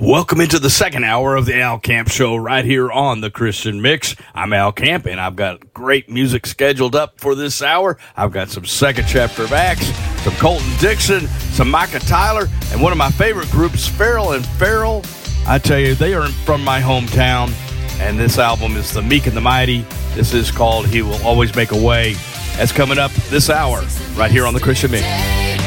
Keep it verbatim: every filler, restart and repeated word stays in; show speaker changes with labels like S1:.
S1: Welcome into the second hour of the Al Camp Show right here on the Christian Mix. I'm Al Camp, and I've got great music scheduled up for this hour. I've got some Second Chapter of Acts, some Colton Dixon, some Micah Tyler, and one of my favorite groups, Farrell and Farrell. I tell you, they are from my hometown, and this album is The Meek and the Mighty. This is called He Will Always Make a Way. That's coming up this hour right here on the Christian Mix.